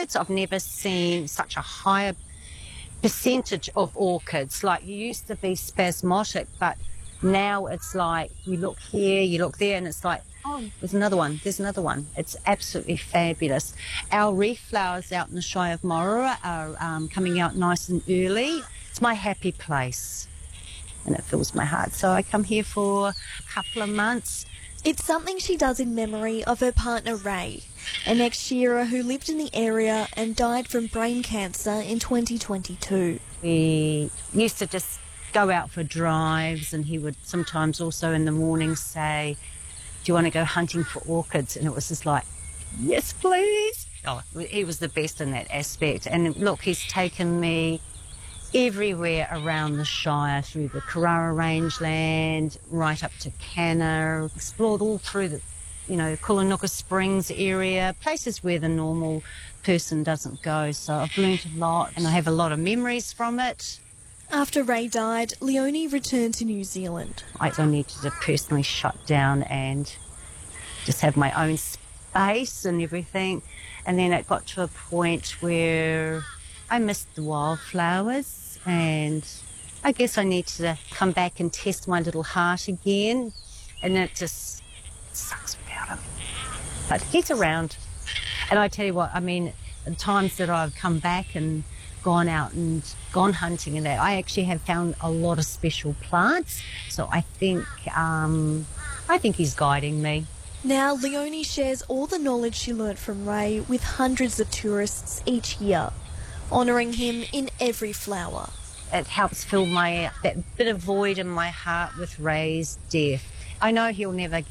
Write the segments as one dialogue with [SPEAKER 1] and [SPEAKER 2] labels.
[SPEAKER 1] orchids. I've never seen such a higher percentage of orchids. Like, you used to be spasmodic, but now it's like you look here, you look there, and it's like, oh, there's another one. It's absolutely fabulous. Our reef flowers out in the Shire of Morra are coming out nice and early. It's my happy place, and it fills my heart. So I come here for a couple of months.
[SPEAKER 2] It's something she does in memory of her partner Ray, an ex-shearer who lived in the area and died from brain cancer in 2022.
[SPEAKER 1] We used to just go out for drives, and he would sometimes also in the morning say, do you want to go hunting for orchids? And it was just like, yes, please. Oh, he was the best in that aspect. And look, he's taken me everywhere around the Shire, through the Carrara rangeland, right up to Canna, explored all through the, Koolanooka Springs area, places where the normal person doesn't go. So I've learnt a lot, and I have a lot of memories from it.
[SPEAKER 2] After Ray died, Leonie returned to New Zealand.
[SPEAKER 1] I needed to personally shut down and just have my own space and everything. And then it got to a point where I missed the wildflowers, and I guess I needed to come back and test my little heart again, and it just sucks without him. But he's around. And I tell you what, the times that I've come back and gone out and gone hunting and that, I actually have found a lot of special plants. So I think he's guiding me.
[SPEAKER 2] Now, Leonie shares all the knowledge she learnt from Ray with hundreds of tourists each year, honouring him in every flower.
[SPEAKER 1] It helps fill that bit of void in my heart with Ray's death. I know he'll never,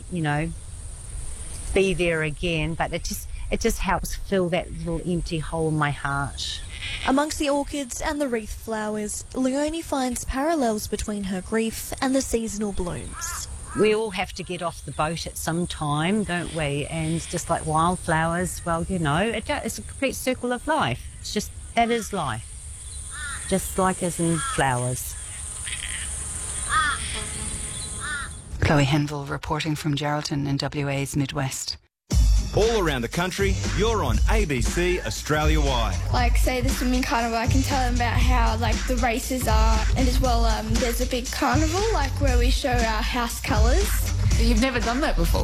[SPEAKER 1] be there again, but it just helps fill that little empty hole in my heart.
[SPEAKER 2] Amongst the orchids and the wreath flowers, Leonie finds parallels between her grief and the seasonal blooms.
[SPEAKER 1] We all have to get off the boat at some time, don't we? And just like wildflowers, well, it's a complete circle of life. It's just, that is life. Just like as in flowers.
[SPEAKER 3] Chloe Henville reporting from Geraldton in WA's Midwest.
[SPEAKER 4] All around the country, you're on ABC Australia-wide.
[SPEAKER 5] Like, say the swimming carnival, I can tell them about how, the races are, and as well, there's a big carnival, where we show our house colours.
[SPEAKER 6] You've never done that before?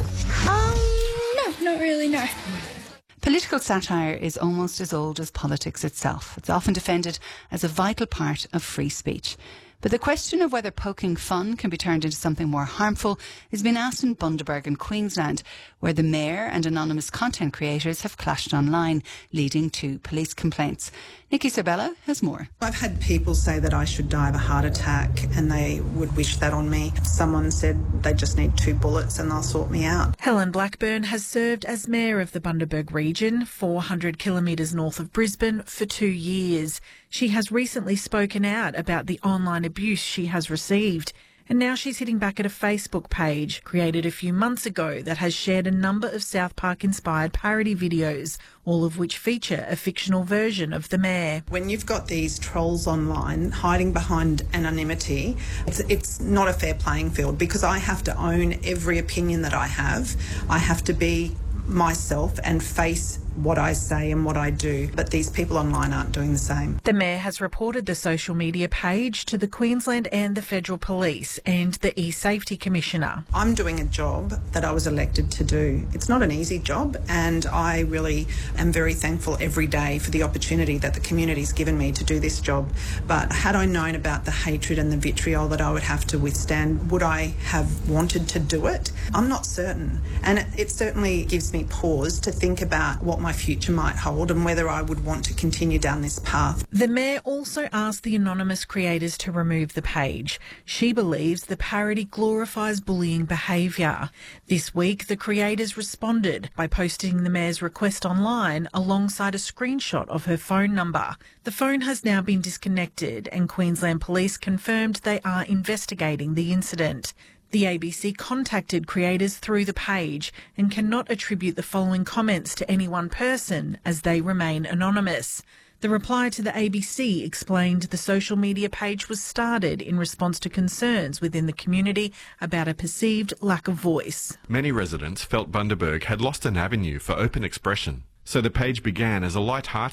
[SPEAKER 5] No, not really, no.
[SPEAKER 3] Political satire is almost as old as politics itself. It's often defended as a vital part of free speech. But the question of whether poking fun can be turned into something more harmful has been asked in Bundaberg in Queensland, where the mayor and anonymous content creators have clashed online, leading to police complaints. Nikki Sabella has more.
[SPEAKER 7] I've had people say that I should die of a heart attack and they would wish that on me. Someone said they just need 2 bullets and they'll sort me out.
[SPEAKER 8] Helen Blackburn has served as mayor of the Bundaberg region, 400 kilometres north of Brisbane, for 2 years. She has recently spoken out about the online abuse she has received. And now she's hitting back at a Facebook page created a few months ago that has shared a number of South Park-inspired parody videos, all of which feature a fictional version of the mayor.
[SPEAKER 7] When you've got these trolls online hiding behind anonymity, it's not a fair playing field, because I have to own every opinion that I have. I have to be myself and face what I say and what I do, but these people online aren't doing the same.
[SPEAKER 8] The mayor has reported the social media page to the Queensland and the Federal Police and the E-Safety Commissioner.
[SPEAKER 7] I'm doing a job that I was elected to do. It's not an easy job, and I really am very thankful every day for the opportunity that the community's given me to do this job. But had I known about the hatred and the vitriol that I would have to withstand, would I have wanted to do it? I'm not certain, and it certainly gives me pause to think about what my future might hold and whether I would want to continue down this path.
[SPEAKER 8] The mayor also asked the anonymous creators to remove the page. She believes the parody glorifies bullying behaviour. This week, the creators responded by posting the mayor's request online alongside a screenshot of her phone number. The phone has now been disconnected, and Queensland Police confirmed they are investigating the incident. The ABC contacted creators through the page and cannot attribute the following comments to any one person, as they remain anonymous. The reply to the ABC explained the social media page was started in response to concerns within the community about a perceived lack of voice.
[SPEAKER 9] Many residents felt Bundaberg had lost an avenue for open expression, so the page began as a light-hearted